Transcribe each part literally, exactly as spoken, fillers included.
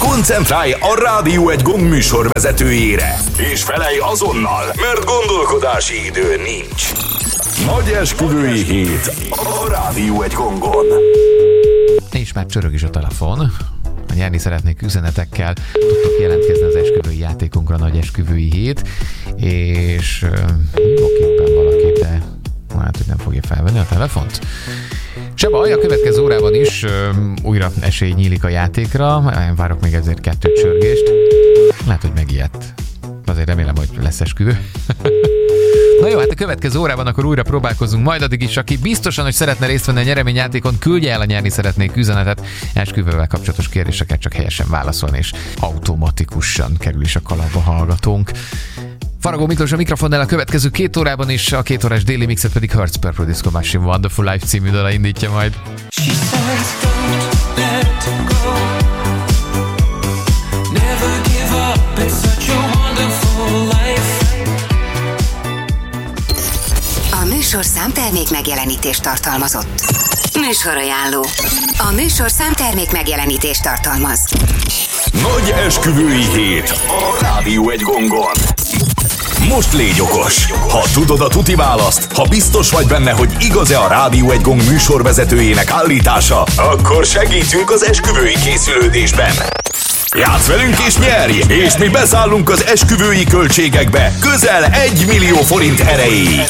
Koncentrálj a Rádió egy gong műsor vezetőjére, és felelj azonnal, mert gondolkodási idő nincs. Nagy esküvői hét a Rádió egy gongon. És már csörög is a telefon. Ha nyerni szeretnék üzenetekkel, tudtok jelentkezni az esküvői játékunkra, Nagy esküvői hét, és uh, hívok éppen valaki, de hát, hogy nem fogja felvenni a telefont. Se baj, a következő órában is uh, újra esély nyílik a játékra. Én várok még ezért kettő csörgést. Lehet, hogy megijedt. Azért remélem, hogy lesz esküvő. Na jó, hát a következő órában akkor újra próbálkozunk, majd addig is, aki biztosan, hogy szeretne részt venni a nyereményjátékon, küldje el a nyerni szeretnék üzenetet, esküvővel kapcsolatos kérdéseket csak helyesen válaszolni, és automatikusan kerül is a kalapba hallgatónk. Faragó Miklós a mikrofonnál a következő két órában is, a két órás déli mixet pedig Hertz Purple Disco Machine Wonderful Life című dala indítja majd. A műsorszám termék megjelenítést tartalmazott. Műsorajánló. A műsorszám termék megjelenítést tartalmaz. Nagy esküvői hét a Rádió egy gongon. Most légy okos! Ha tudod a tuti választ, ha biztos vagy benne, hogy igaz-e a Rádió egy gong műsorvezetőjének állítása, akkor segítünk az esküvői készülődésben. Játsz velünk és nyerj! És mi beszállunk az esküvői költségekbe közel egy millió forint erejéig.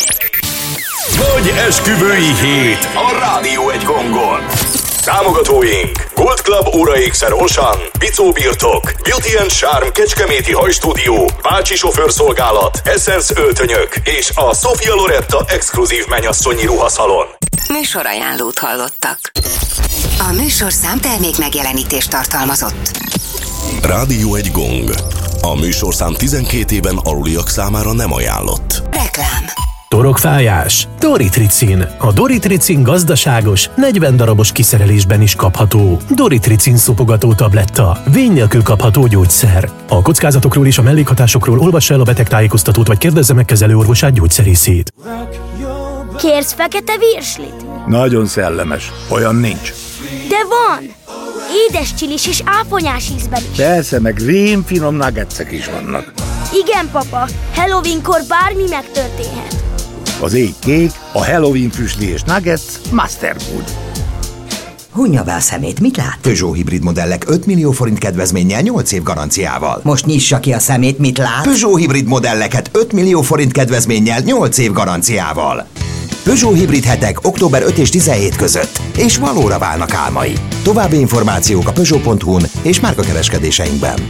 Nagy esküvői hét a Rádió egy gongon. Támogatóink: Gold Club óraékszer Osan, Bicó Birtok, Beauty and Charm Kecskeméti Hajstúdió, Pácsi sofőrszolgálat, Essence öltönyök és a Sofia Loretta exkluzív mennyasszonyi ruhaszalon. Műsorajánlót hallottak. A műsorszám termék megjelenítést tartalmazott. Rádió egy gong. A műsorszám tizenkét éven aluliak számára nem ajánlott. Reklám. Torokfájás? Doritricin. A Doritricin gazdaságos, negyven darabos kiszerelésben is kapható. Doritricin szopogató tabletta. Vény nélkül kapható gyógyszer. A kockázatokról és a mellékhatásokról olvassa el a betegtájékoztatót, vagy kérdezze meg kezelőorvosát, gyógyszerészét. Kérsz fekete virslit? Nagyon szellemes. Olyan nincs. De van! Édes csilis és áfonyás ízben is. Persze, meg rémfinom nuggetsek is vannak. Igen, papa. Halloweenkor bármi megtörténhet. Az ég kék, a Halloween füstli és nuggets Masterfood. Hunja be a szemét, mit lát? Peugeot hibrid modellek öt millió forint kedvezménnyel nyolc év garanciával. Most nyissa ki a szemét, mit lát? Peugeot hibrid modelleket öt millió forint kedvezménnyel nyolc év garanciával. Peugeot hibrid hetek október ötödike és tizenhetedike között, és valóra válnak álmai. További információk a peugeot pont hu-n és márkakereskedéseinkben.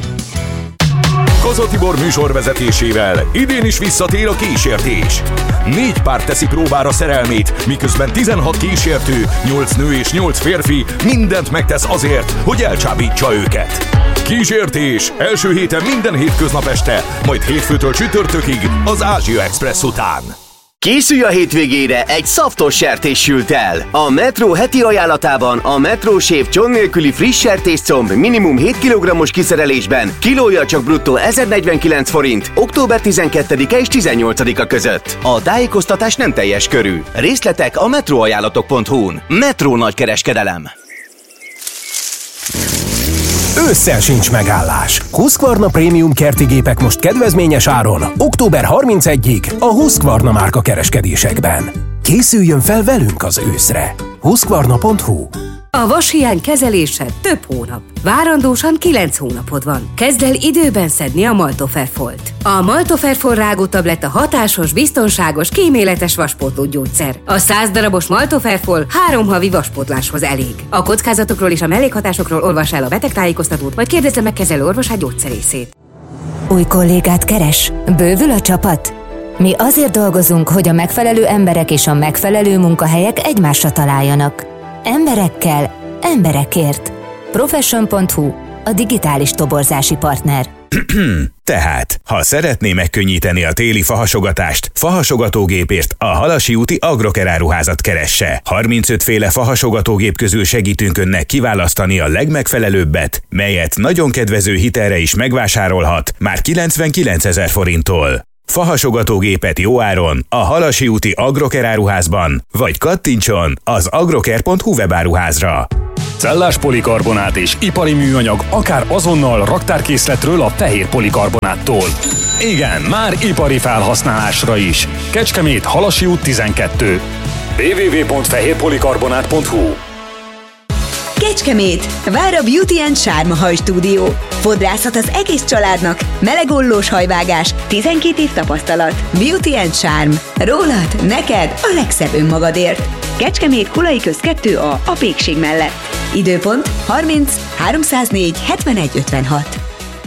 Koza Tibor műsorvezetésével idén is visszatér a kísértés. Négy pár teszi próbára szerelmét, miközben tizenhat kísértő, nyolc nő és nyolc férfi mindent megtesz azért, hogy elcsábítsa őket. Kísértés első héten minden hétköznap este, majd hétfőtől csütörtökig az Ázsia Express után. Készülj a hétvégére, egy szaftos sertés sült el! A Metro heti ajánlatában a Metro Shave csont nélküli friss sertéscomb minimum hét kilogrammos kiszerelésben kilója csak bruttó ezernegyvenkilenc forint október tizenkettedike és tizennyolcadika között. A tájékoztatás nem teljes körű. Részletek a metroajánlatok pont hu-n. Metro nagykereskedelem. Ősszel sincs megállás. Husqvarna Premium kertigépek most kedvezményes áron, október harmincegyedikéig a Husqvarna márka kereskedésekben. Készüljön fel velünk az őszre. Husqvarna pont hu. A vashiány kezelése több hónap. Várandósan kilenc hónapod van. Kezd el időben szedni a Maltoferfolt. A Maltoferfol rágótabletta hatásos, biztonságos, kíméletes vaspótló gyógyszer. A száz darabos Maltoferfol három havi vaspótláshoz elég. A kockázatokról és a mellékhatásokról olvass el a betegtájékoztatót, vagy kérdezze meg kezelőorvosát, gyógyszerészét. Új kollégát keres? Bővül a csapat? Mi azért dolgozunk, hogy a megfelelő emberek és a megfelelő munkahelyek egymásra találjanak. Emberekkel, emberekért. Profession pont hu, a digitális toborzási partner. Tehát, ha szeretné megkönnyíteni a téli fahasogatást, fahasogatógépért a Halasi úti Agroker áruházat keresse. harmincöt féle fahasogatógép közül segítünk önnek kiválasztani a legmegfelelőbbet, melyet nagyon kedvező hitelre is megvásárolhat, már kilencvenkilencezer forinttól. Fahasogatógépet jó áron a Halasi úti Agroker áruházban, vagy kattintson az agroker pont hu webáruházra. Cellás polikarbonát és ipari műanyag akár azonnal raktárkészletről a fehér polikarbonáttól. Igen, már ipari felhasználásra is. Kecskemét, Halasi út tizenkettő. double-u double-u double-u pont fehér polikarbonát pont hu. Kecskemét, vár a Beauty and Charm hajstúdió. Fodrászat az egész családnak, melegollós hajvágás, tizenkét év tapasztalat. Beauty and Charm. Rólad, neked a legszebb önmagadért. Kecskemét, Kulai köz kettő A, a Pékség mellett. Időpont harminc háromszáznégy hetvenegy ötvenhat.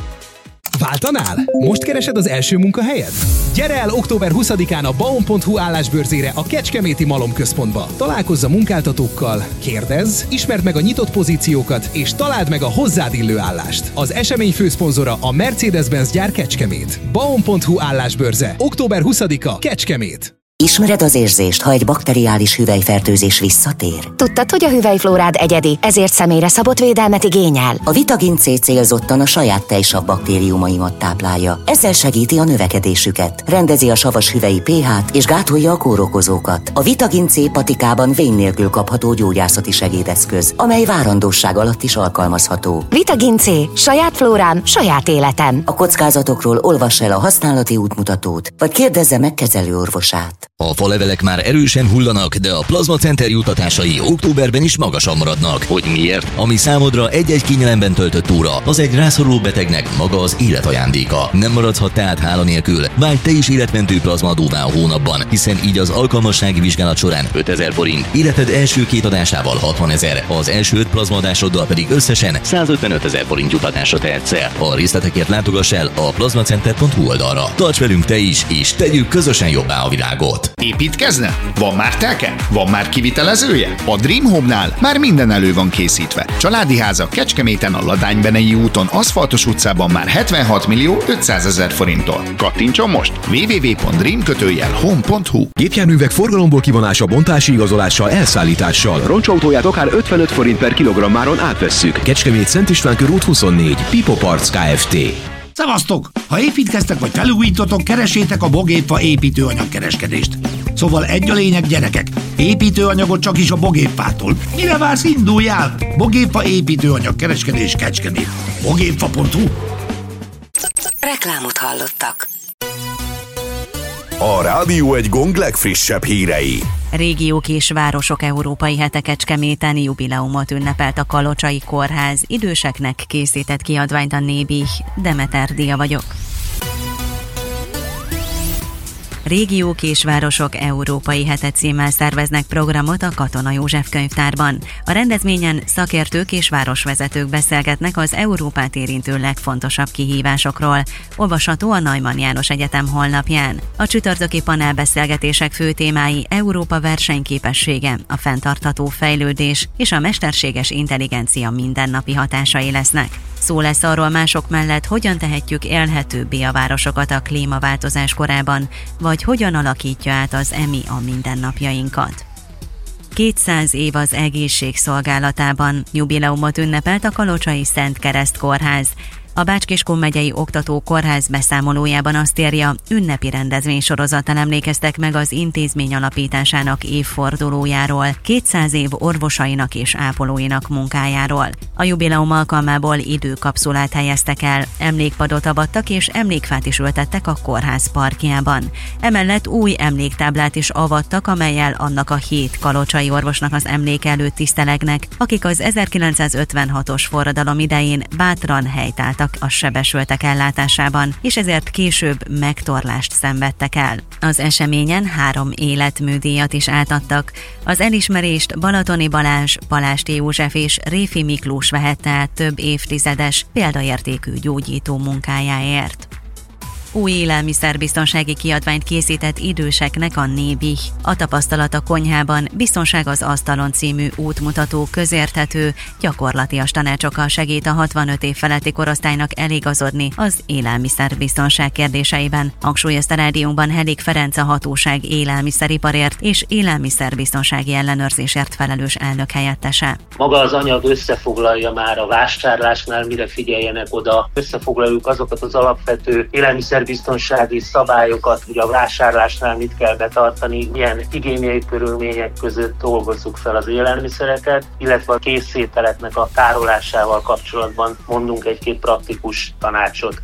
Váltanál? Most keresed az első munkahelyed? Gyere el október huszadikán a baon pont hu állásbörzére a Kecskeméti Malomközpontba. Találkozz a munkáltatókkal, kérdezz, ismerd meg a nyitott pozíciókat, és találd meg a hozzád illő állást. Az esemény főszponzora a Mercedes-Benz gyár Kecskemét. baon pont hu állásbörze. október huszadika, Kecskemét. Ismered az érzést, ha egy bakteriális hüvelyfertőzés visszatér? Tudtad, hogy a hüvelyflórád egyedi, ezért személyre szabott védelmet igényel? A Vitagin C célzottan a saját tejsav baktériumaimat táplálja. Ezzel segíti a növekedésüket, rendezi a savas hüvelyi pH-t és gátolja a kórokozókat. A Vitagin C patikában vén nélkül kapható gyógyászati segédeszköz, amely várandóság alatt is alkalmazható. Vitagin C. Saját flórám, saját életem. A kockázatokról olvass el a használati útmutatót, vagy kérdezze meg kezelőorvosát. A falevelek már erősen hullanak, de a Plazma Center juttatásai októberben is magasan maradnak. Hogy miért? Ami számodra egy-egy kényelemben töltött túra, az egy rászoruló betegnek maga az élet ajándéka. Nem maradhat tehát hála nélkül. Válj te is életmentő plazmaadóvá a hónapban, hiszen így az alkalmassági vizsgálat során ötezer forint, életed első két adásával hatvanezer, az első öt plazmaadásoddal pedig összesen százötvenötezer forint juttatásra tehetsz szert. A részletekért látogass el a plazmacenter pont hu oldalra. Tarts velünk te is, és tegyük közösen jobbá a világot. Építkezne? Van már telke? Van már kivitelezője? A Dream Home-nál már minden elő van készítve. Családi háza Kecskeméten a Ladánybenei úton, Aszfaltos utcában már hetvenhat millió ötszázezer forinttól. Kattintson most! double-u double-u double-u pont dream kötőjel home pont hu. Gépjárművek forgalomból kivonása, bontási igazolással, elszállítással. Roncsautóját akár ötvenöt forint per kilogrammáron átvesszük. Kecskemét, Szent István körút huszonnégy. Pipo Parts Kft. Szevasztok! Ha építkeztek vagy felújítotok, keresétek a Bogépfa építőanyagkereskedést. Szóval egy a lényeg, gyerekek, építőanyagot csak is a Bogépfától. Mire vársz, induljál? Bogépfa építőanyagkereskedés Kecskemét. bogépfa pont hu. Reklámot hallottak. A Rádió egy Gong legfrissebb hírei. Régiók és városok európai hete Kecskeméten jubileumot ünnepelt a Kalocsai Kórház. Időseknek készített kiadványt a Nébih. Demeter Dia vagyok. Régiók és városok európai hete címmel szerveznek programot a Katona József könyvtárban. A rendezvényen szakértők és városvezetők beszélgetnek az Európát érintő legfontosabb kihívásokról. Olvasható a Neumann János Egyetem honlapján. A csütörtöki panelbeszélgetések fő témái Európa versenyképessége, a fenntartható fejlődés és a mesterséges intelligencia mindennapi hatásai lesznek. Szó lesz arról mások mellett, hogyan tehetjük élhetőbbé a városokat a klímaváltozás korában, vagy hogyan alakítja át az é em i a mindennapjainkat. kétszáz év az egészség szolgálatában. Jubileumot ünnepelt a Kalocsai Szent Kereszt Kórház. A Bács-Kiskun megyei oktató kórház beszámolójában azt írja, ünnepi rendezvénysorozattal emlékeztek meg az intézmény alapításának évfordulójáról, kétszáz év orvosainak és ápolóinak munkájáról. A jubileum alkalmából időkapszulát helyeztek el, emlékpadot avattak és emlékfát is ültettek a kórház parkjában. Emellett új emléktáblát is avattak, amellyel annak a hét kalocsai orvosnak az emléke előtt tisztelegnek, akik az ezerkilencszázötvenhatos forradalom idején bátran helytáltak a sebesültek ellátásában, és ezért később megtorlást szenvedtek el. Az eseményen három életműdíjat is átadtak. Az elismerést Balatoni Balázs, Palásti József és Réfi Miklós vehette át több évtizedes, példaértékű gyógyító munkájáért. Új élelmiszerbiztonsági kiadványt készített időseknek a Nébih. A tapasztalat a konyhában, biztonság az asztalon című útmutató közérthető, gyakorlatias tanácsokkal segít a hatvanöt év feletti korosztálynak eligazodni az élelmiszerbiztonság kérdéseiben. Hangsúlyozta rádiónkban Helik Ferenc, a hatóság élelmiszeriparért és élelmiszerbiztonsági ellenőrzésért felelős elnök helyettese. Maga az anyag összefoglalja már a vásárlásnál, mire figyeljenek oda. Összefoglaljuk azokat az alapvető élelmiszer élelmiszerbiztonsági szabályokat, ugye a vásárlásnál mit kell betartani, milyen higiéniai körülmények között dolgozzuk fel az élelmiszereket, illetve a készételeknek a tárolásával kapcsolatban mondunk egy-két praktikus tanácsot.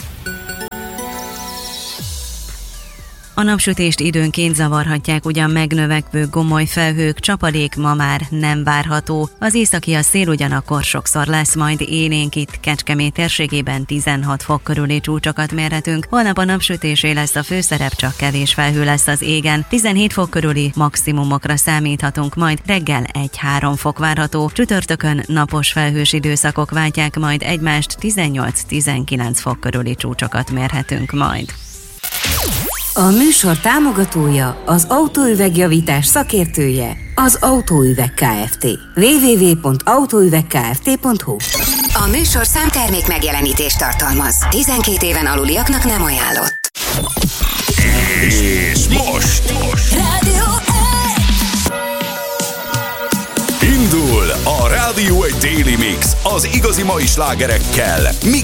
A napsütést időnként zavarhatják ugyan megnövekvő gomoly felhők, csapadék ma már nem várható. Az északi szél ugyanakkor sokszor lesz majd élénk, itt Kecskemét térségében tizenhat fok körüli csúcsokat mérhetünk. Holnap a napsütésé lesz a főszerep, csak kevés felhő lesz az égen. tizenhét fok körüli maximumokra számíthatunk, majd reggel egy-három fok várható. Csütörtökön napos felhős időszakok váltják majd egymást, tizennyolc-tizenkilenc fok körüli csúcsokat mérhetünk majd. A műsor támogatója, az autóüvegjavítás szakértője, az Autóüveg Kft. double-u double-u double-u pont autóüvegkft pont hu. A műsor számtermék megjelenítést tartalmaz. tizenkét éven aluliaknak nem ajánlott. És most, most. Rádió Indul a Rádió egy Daily Mix az igazi mai slágerekkel, mix